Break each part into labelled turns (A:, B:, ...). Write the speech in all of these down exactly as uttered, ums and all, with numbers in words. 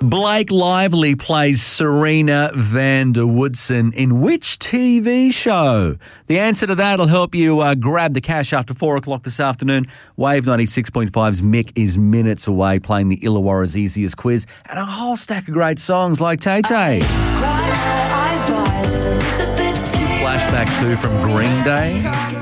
A: Blake Lively plays Serena van der Woodsen in which T V show? The answer to that will help you uh, grab the cash after four o'clock this afternoon. Wave ninety-six point five's Mick is minutes away playing the Illawarra's Easiest Quiz and a whole stack of great songs like Tay Tay. Flashback two from Green Day.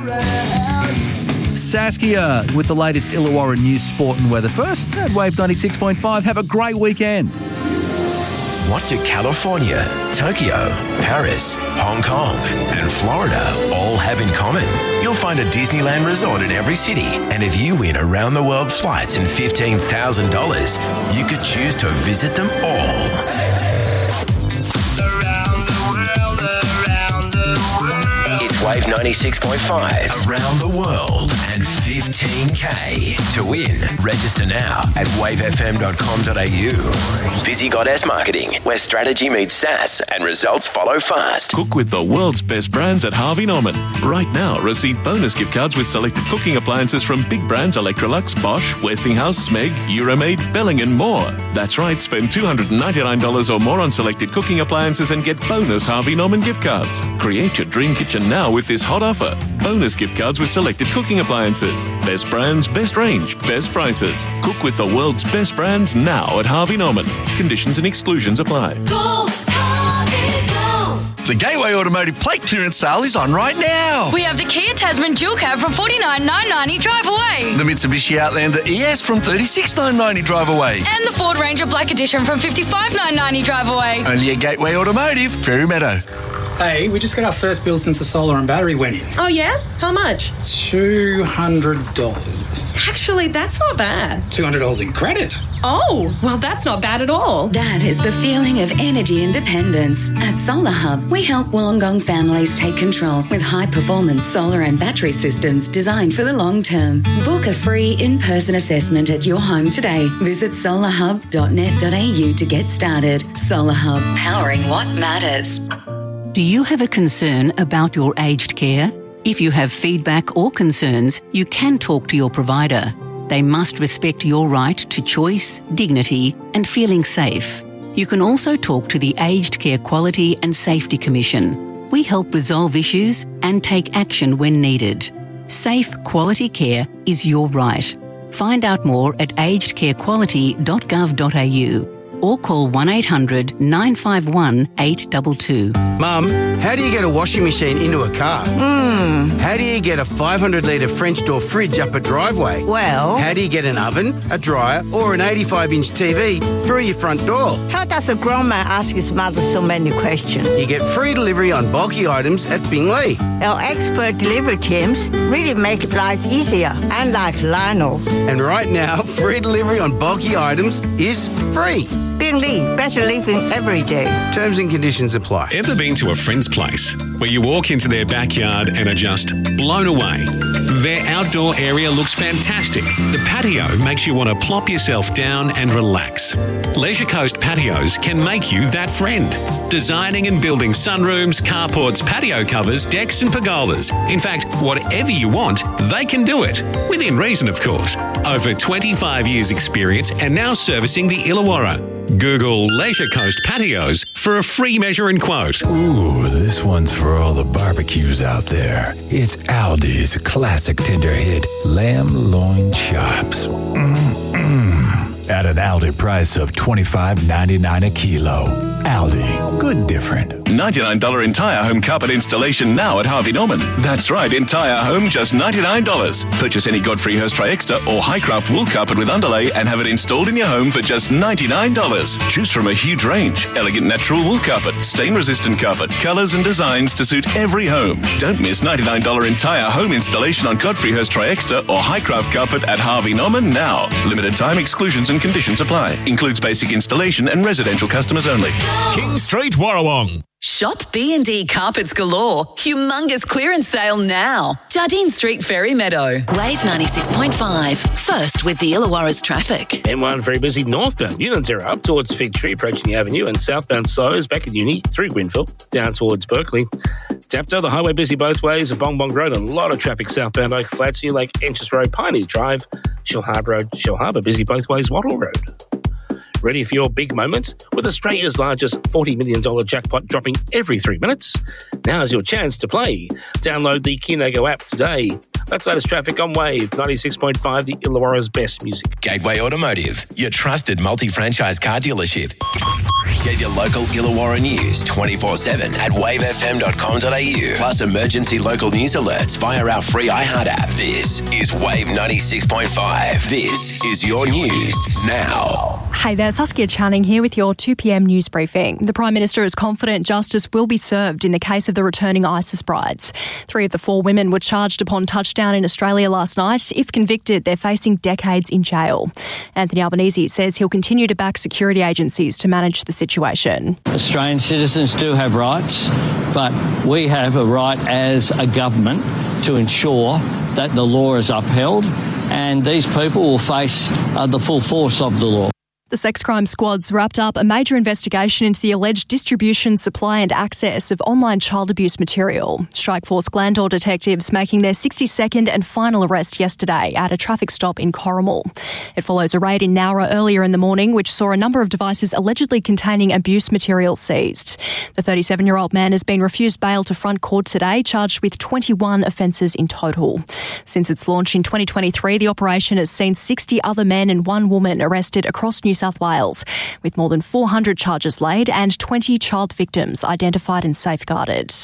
A: Saskia with the latest Illawarra news, sport and weather. First at Wave ninety-six point five. Have a great weekend.
B: What do California, Tokyo, Paris, Hong Kong and Florida all have in common? You'll find a Disneyland resort in every city. And if you win around the world flights and fifteen thousand dollars, you could choose to visit them all. Around the world, around the world. It's Wave ninety-six point five. Around the world and fifteen K. To win, register now at wave f m dot com dot a u. Busy Goddess Marketing, where strategy meets sass and results follow fast.
C: Cook with the world's best brands at Harvey Norman. Right now, receive bonus gift cards with selected cooking appliances from big brands Electrolux, Bosch, Westinghouse, Smeg, Euromaid, Belling and more. That's right, spend two hundred ninety-nine dollars or more on selected cooking appliances and get bonus Harvey Norman gift cards. Create your dream kitchen now with this hot offer. Bonus gift cards with selected cooking appliances. Best brands, best range, best prices. Cook with the world's best brands now at Harvey Norman. Conditions and exclusions apply.
D: Go, Harvey, go!
E: The Gateway Automotive plate clearance sale is on right now.
F: We have the Kia Tasman dual cab from forty-nine thousand nine hundred ninety drive away.
E: The Mitsubishi Outlander E S from thirty-six thousand nine hundred ninety drive away.
F: And the Ford Ranger Black Edition from fifty-five thousand nine hundred ninety drive away.
E: Only at Gateway Automotive, Fairy Meadow.
G: Hey, we just got our first bill since the solar and battery went in.
H: Oh, yeah? How much?
G: two hundred dollars.
H: Actually, that's not bad.
G: two hundred dollars in credit.
H: Oh, well, that's not bad at all.
I: That is the feeling of energy independence. At Solar Hub, we help Wollongong families take control with high-performance solar and battery systems designed for the long term. Book a free in-person assessment at your home today. Visit solar hub dot net dot a u to get started. Solar Hub, powering what matters.
J: Do you have a concern about your aged care? If you have feedback or concerns, you can talk to your provider. They must respect your right to choice, dignity, and feeling safe. You can also talk to the Aged Care Quality and Safety Commission. We help resolve issues and take action when needed. Safe, quality care is your right. Find out more at aged care quality dot gov dot a u. or call one eight hundred nine five one eight two two.
K: Mum, how do you get a washing machine into a car?
L: Hmm.
K: How do you get a five hundred litre French door fridge up a driveway?
L: Well...
K: How do you get an oven, a dryer or an eighty-five inch T V through your front door?
L: How does a grown man ask his mother so many questions?
K: You get free delivery on bulky items at Bingley.
L: Our expert delivery teams really make life easier, unlike Lionel.
K: And right now, free delivery on bulky items is free.
L: Bingley, better living every day.
K: Terms and conditions apply.
M: Ever been to a friend's place where you walk into their backyard and are just blown away? Their outdoor area looks fantastic. The patio makes you want to plop yourself down and relax. Leisure Coast Patios can make you that friend. Designing and building sunrooms, carports, patio covers, decks and pergolas. In fact, whatever you want, they can do it. Within reason, of course. Over twenty-five years experience and now servicing the Illawarra. Google Leisure Coast Patios for a free measure and quote.
N: Ooh, this one's for all the barbecues out there. It's Aldi's classic tender hit, lamb loin chops. Mm-mm. At an Aldi price of twenty-five ninety-nine a kilo. Aldi, good different.
C: ninety-nine dollars entire home carpet installation now at Harvey Norman. That's right, entire home, just ninety-nine dollars. Purchase any Godfrey Hirst Tri-Extra or Highcraft wool carpet with underlay and have it installed in your home for just ninety-nine dollars. Choose from a huge range. Elegant natural wool carpet, stain-resistant carpet, colours and designs to suit every home. Don't miss ninety-nine dollars entire home installation on Godfrey Hirst Tri-Extra or Highcraft carpet at Harvey Norman now. Limited time exclusions and conditions apply. Includes basic installation and residential customers only.
O: King Street, Warrawong.
P: Shop B and D Carpets Galore. Humongous clearance sale now. Jardine Street, Ferry Meadow. Wave ninety-six point five. First with the Illawarra's traffic.
Q: M one very busy northbound. Units are up towards Fig Tree, approaching the avenue, and southbound So's back at Uni through Winfield, down towards Berkeley. Dapto, the highway busy both ways of Bong Bong Road. A lot of traffic southbound Oak Flats, New Lake, Enches Road, Pioneer Drive, Shell Harbour Road, Shell Harbour busy both ways, Wattle Road. Ready for your big moment? With Australia's largest forty million dollars jackpot dropping every three minutes? Now's your chance to play. Download the Kinago app today. That's latest traffic on Wave ninety-six point five, the Illawarra's best music.
B: Gateway Automotive, your trusted multi-franchise car dealership. Get your local Illawarra news twenty-four seven at wave f m dot com dot a u. Plus emergency local news alerts via our free iHeart app. This is Wave ninety-six point five. This is your news now.
R: Hey there, Saskia Channing here with your two p.m. news briefing. The Prime Minister is confident justice will be served in the case of the returning ISIS brides. Three of the four women were charged upon touchdown in Australia last night. If convicted, they're facing decades in jail. Anthony Albanese says he'll continue to back security agencies to manage the situation.
S: Australian citizens do have rights, but we have a right as a government to ensure that the law is upheld and these people will face uh, the full force of the law.
R: The sex crime squads wrapped up a major investigation into the alleged distribution, supply and access of online child abuse material. Strikeforce Glandore detectives making their sixty-second and final arrest yesterday at a traffic stop in Corrimal. It follows a raid in Nowra earlier in the morning, which saw a number of devices allegedly containing abuse material seized. The thirty-seven-year-old man has been refused bail to front court today, charged with twenty-one offences in total. Since its launch in twenty twenty-three, the operation has seen sixty other men and one woman arrested across New South Wales, with more than four hundred charges laid and twenty child victims identified and safeguarded.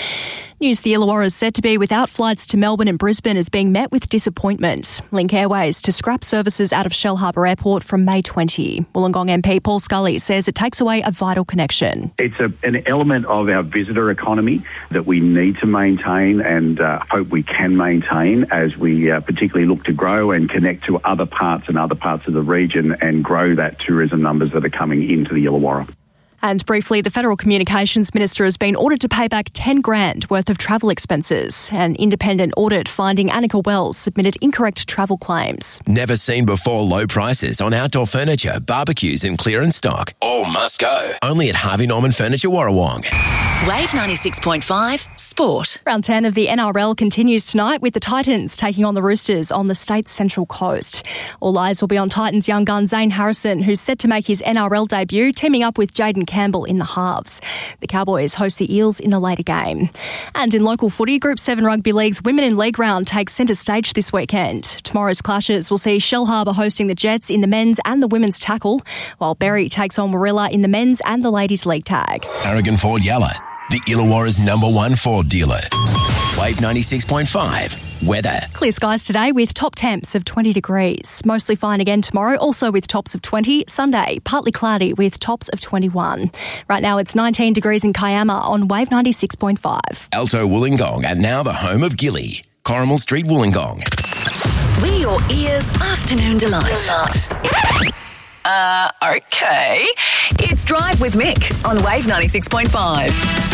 R: News the Illawarra is said to be without flights to Melbourne and Brisbane is being met with disappointment. Link Airways to scrap services out of Shell Harbour Airport from May twentieth. Wollongong M P Paul Scully says it takes away a vital connection.
T: It's a, an element of our visitor economy that we need to maintain and uh, hope we can maintain as we uh, particularly look to grow and connect to other parts and other parts of the region and grow that tourism numbers that are coming into the Illawarra.
R: And briefly, the Federal Communications Minister has been ordered to pay back ten grand worth of travel expenses. An independent audit finding Annika Wells submitted incorrect travel claims.
B: Never seen before low prices on outdoor furniture, barbecues and clearance stock. All must go. Only at Harvey Norman Furniture Warrawong.
P: Wave ninety-six point five Sport.
R: Round ten of the N R L continues tonight with the Titans taking on the Roosters on the state's Central Coast. All eyes will be on Titans young gun Zane Harrison, who's set to make his N R L debut, teaming up with Jaden Campbell in the halves. The Cowboys host the Eels in the later game. And in local footy, Group seven Rugby League's Women in League round takes centre stage this weekend. Tomorrow's clashes will see Shell Harbour hosting the Jets in the men's and the women's tackle, while Berry takes on Warilla in the men's and the ladies' league tag.
B: Aragon Ford Yalla, the Illawarra's number one Ford dealer. Wave ninety-six point five. Weather.
R: Clear skies today with top temps of twenty degrees. Mostly fine again tomorrow, also with tops of twenty. Sunday, partly cloudy with tops of twenty-one. Right now it's nineteen degrees in Kiama on Wave ninety-six point five.
B: Alto Wollongong, and now the home of Gilly. Corrimal Street, Wollongong.
P: We're your ears' afternoon delight. delight. Uh, okay. It's Drive with Mick on Wave ninety-six point five.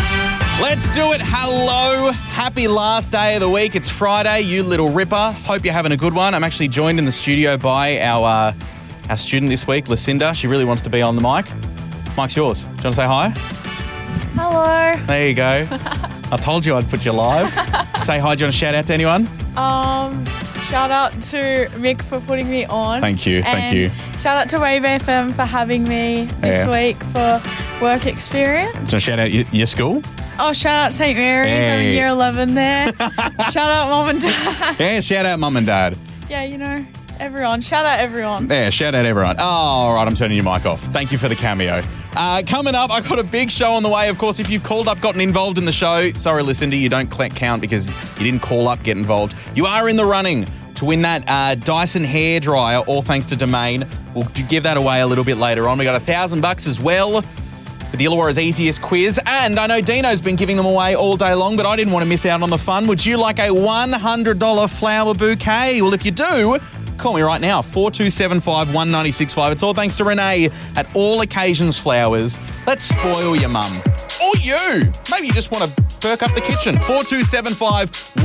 U: Let's do it. Hello. Happy last day of the week. It's Friday, you little ripper. Hope you're having a good one. I'm actually joined in the studio by our uh, our student this week, Lucinda. She really wants to be on the mic. Mic's yours. Do you want to say hi?
V: Hello.
U: There you go. I told you I'd put you live. Say hi. Do you want to shout out to anyone?
V: Um, shout out to Mick for putting me on.
U: Thank you. Thank
V: and
U: you.
V: Shout out to Wave F M for having me this
U: Yeah.
V: week for work experience.
U: So shout out your, your school?
V: Oh, shout out Saint Mary's. I'm in
U: Hey.
V: year eleven there. Shout out Mum and Dad.
U: Yeah, shout out mum and dad.
V: Yeah, you know, everyone. Shout out everyone.
U: Yeah, shout out everyone. Oh, all right, I'm turning your mic off. Thank you for the cameo. Uh, coming up, I've got a big show on the way. Of course, if you've called up, gotten involved in the show, sorry, Lucinda, you don't cl- count because you didn't call up, get involved. You are in the running to win that uh, Dyson hairdryer, all thanks to Domain. We'll give that away a little bit later on. We got a thousand bucks as well for the Illawarra's easiest quiz. And I know Dino's been giving them away all day long, but I didn't want to miss out on the fun. Would you like a one hundred dollars flower bouquet? Well, if you do, call me right now, four two seven five, one nine six five. It's all thanks to Renee at All Occasions Flowers. Let's spoil your mum. Or you. Maybe you just want to perk up the kitchen. four two seven five